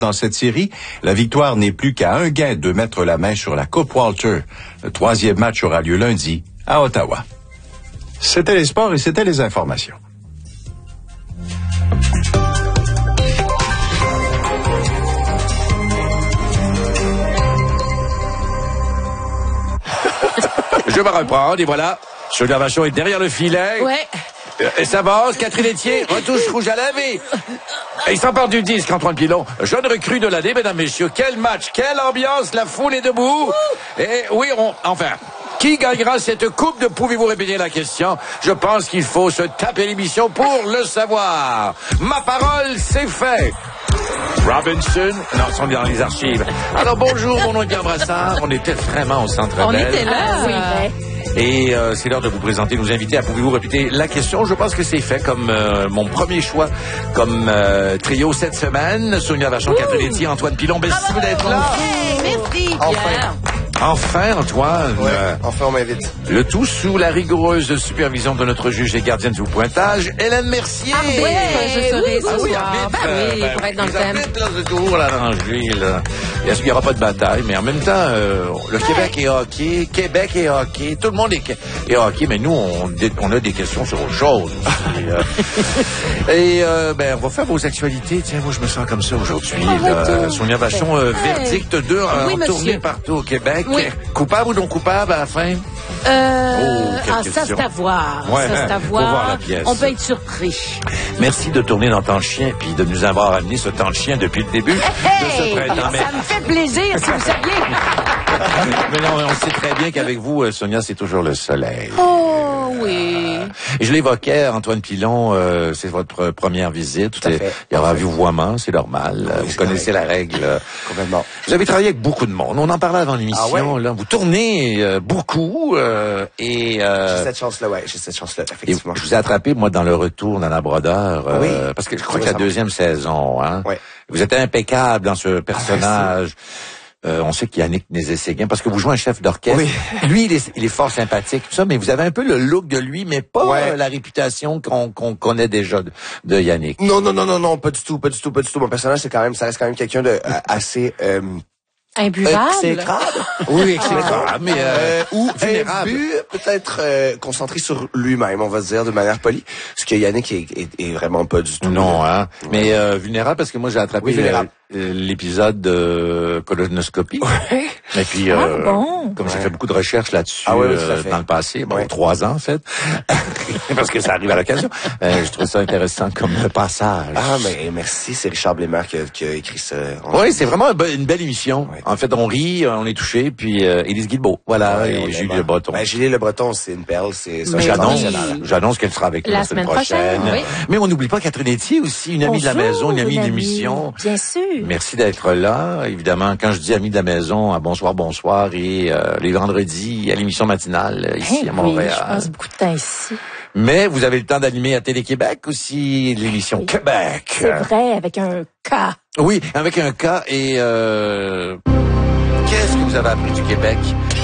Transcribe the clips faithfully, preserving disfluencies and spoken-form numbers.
Dans cette série, la victoire n'est plus qu'à un gain de mettre la main sur la Coupe Walter. Le troisième match aura lieu lundi à Ottawa. C'était les sports et c'était les informations. Je vais reprendre et voilà, Sonia Vachon est derrière le filet. Ouais. Et ça avance, Catherine Etier, retouche rouge à lèvres et il s'empare du disque, Antoine Pilon. Jeune recrue de l'année, mesdames, messieurs. Quel match, quelle ambiance, la foule est debout. Ouh. Et oui, on, enfin, qui gagnera cette coupe de pouvez-vous répéter la question? Je pense qu'il faut se taper l'émission pour le savoir. Ma parole, c'est fait. Robinson, non, sont dans les archives. Alors bonjour, mon nom est Pierre Brassard. On était vraiment au Centre Bell. On était là, oui. Et euh, c'est l'heure de vous présenter, nous inviter à pouvez-vous répéter la question. Je pense que c'est fait comme euh, mon premier choix comme euh, trio cette semaine. Sonia Vachon, Catherine Etier, Antoine Pilon. Merci d'être là. Hey, merci, Pierre. Enfin. Enfin, Antoine. Ouais, euh, enfin, on m'invite. Le tout sous la rigoureuse supervision de notre juge et gardienne du pointage, Hélène Mercier. Ah, oui, je serai Ah ce oui, soir. arbitre, Ben euh, oui, ben, pour être dans le les thème. arbitres, là, c'est toujours la rangée, là. Il n'y aura pas de bataille, mais en même temps, euh, le ouais. Québec est hockey, Québec est hockey, tout le monde est, est hockey, mais nous, on, on a des questions sur autre chose. Et, euh, ben, on va faire vos actualités. Tiens, moi, je me sens comme ça aujourd'hui. Oh, Sonia Vachon, euh, hey. verdict deux oui, en tournée partout au Québec. Oui. Coupable ou non coupable à la fin? Euh, oh, ah, ça, c'est à voir. Ouais, ça, c'est à voir. voir la pièce. On peut être surpris. Merci de tourner dans Temps de chien puis de nous avoir amené ce temps de chien depuis le début hey, de ce printemps. Mais... Ça me fait plaisir, si vous saviez. Mais non, on sait très bien qu'avec vous, Sonia, c'est toujours le soleil. Oh, oui. Et je l'évoquais, Antoine Pilon, euh, c'est votre première visite. Tout à fait. Il y aura vu vouvoiement, c'est normal. Oui, vous connaissez la règle. Complètement. Vous avez travaillé avec beaucoup de monde. On en parlait avant l'émission. Ah ouais? Là, vous tournez euh, beaucoup euh, et... Euh, j'ai cette chance-là, ouais. J'ai cette chance-là, effectivement. Je vous ai attrapé, moi, dans le retour dans la brodeur. Euh, oui. Parce que je crois que la deuxième saison, hein. Ouais. Vous êtes impeccable dans ce personnage. Ah, Euh, on sait qu'il y a Yannick Nézet-Séguin, parce que vous jouez un chef d'orchestre. Oui. Lui, il est, il est fort sympathique, tout ça, mais vous avez un peu le look de lui, mais pas ouais. la réputation qu'on qu'on connaît déjà de, de Yannick. Non, non, non, non, non, pas du tout, pas du tout, pas du tout. Mon personnage, c'est quand même, ça reste quand même quelqu'un de assez... Euh, Imbuvable. Exécrable. Oui, exécrable, mais euh, euh, ou imbu, peut-être euh, concentré sur lui-même, on va dire de manière polie. Ce que Yannick est, est, est vraiment pas du tout. Non, hein. Ouais. Mais euh, vulnérable parce que moi j'ai attrapé oui, euh, l'épisode de colonoscopie. Ouais. Et puis, ah, euh, bon. comme ouais. j'ai fait beaucoup de recherches là-dessus ah, ouais, euh, dans le passé, bon, ouais. trois ans en fait, parce que ça arrive à l'occasion. Euh, je trouve ça intéressant comme passage. Ah, mais merci, c'est Richard Blémer qui a, qui a écrit ça. Oui, c'est vraiment une belle émission. Ouais. En fait, on rit, on est touché, puis euh, Élise Guilbeault, voilà, ouais, et Julie Le Breton. Ben, Julie Le Breton, c'est une perle, c'est ça. J'annonce, j'annonce qu'elle sera avec nous la, la semaine prochaine. prochaine. Oui. Mais on n'oublie pas Catherine Etier aussi, une amie Bonjour, de la maison, une amie de l'émission. Bien sûr. Merci d'être là. Évidemment, quand je dis amie de la maison, à Bonsoir, Bonsoir, et euh, les vendredis à l'émission matinale ici hey, à Montréal. Oui, je passe beaucoup de temps ici. Mais vous avez le temps d'animer à Télé-Québec aussi l'émission oui. Québec. C'est vrai, avec un K. Oui, avec un K. Et euh, qu'est-ce que vous avez appris du Québec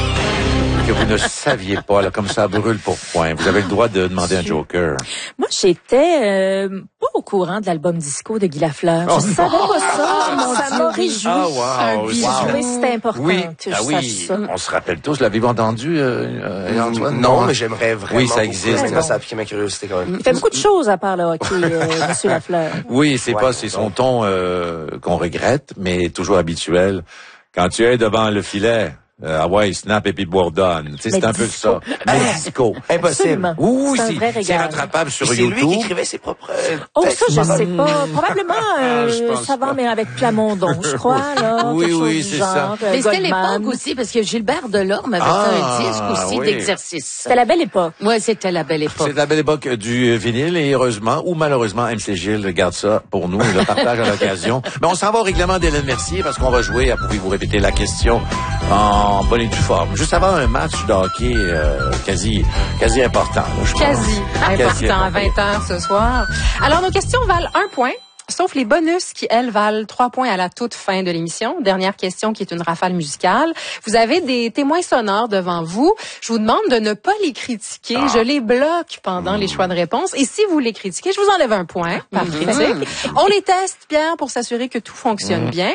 que vous ne saviez pas, là, comme ça brûle pour point? Vous avez le droit de demander un joker. Moi, j'étais euh, pas au courant de l'album disco de Guy Lafleur. Oh, je savais pas ça, oh, ça m'a réjoui. Oh, wow, un bijou, wow. C'était important oui. que je ah, oui. sache ça. On se rappelle tous, l'avez-vous entendu, euh, euh, Antoine? Non, non, mais j'aimerais vraiment. Oui, ça existe. Ça, ça a piqué ma curiosité quand même. Il fait beaucoup de choses à part le hockey, euh, Monsieur Lafleur. Oui, c'est ouais, pas, c'est son ton euh, qu'on regrette, mais toujours habituel. Quand tu es devant le filet, Euh, ah ouais, snap et puis bourdonne. Tu sais, c'est un peu ça. Mais disco. Impossible. Oui, c'est, c'est rattrapable sur c'est YouTube. C'est lui qui écrivait ses propres Oh, ça, je sais pas. Probablement, euh, ah, savant, mais avec Plamondon, je crois, là. Oui, oui, c'est ça. Mais c'était l'époque aussi, parce que Gilbert Delorme avait ah, fait un disque aussi oui. d'exercice. C'était la belle époque. Oui, c'était la belle époque. C'est la belle époque du vinyle, et heureusement, ou malheureusement, M C Gilles garde ça pour nous, il le partage à l'occasion. Mais on s'en va au règlement d'Hélène Mercier, parce qu'on va jouer à Pouvez-vous répéter la question en bonne et due forme. Juste avant un match de hockey euh, quasi quasi important. Là, je quasi, pense. quasi important à vingt heures ce soir. Alors, nos questions valent un point. Sauf les bonus qui, elles, valent trois points à la toute fin de l'émission. Dernière question qui est une rafale musicale. Vous avez des témoins sonores devant vous. Je vous demande de ne pas les critiquer. Ah. Je les bloque pendant mmh. les choix de réponse. Et si vous les critiquez, je vous enlève un point par mmh. critique. On les teste, Pierre, pour s'assurer que tout fonctionne mmh. bien.